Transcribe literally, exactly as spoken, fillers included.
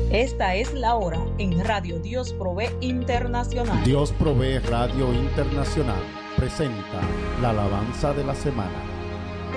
Esta es la hora en Radio Dios Provee Internacional. Dios Provee Radio Internacional presenta la alabanza de la semana.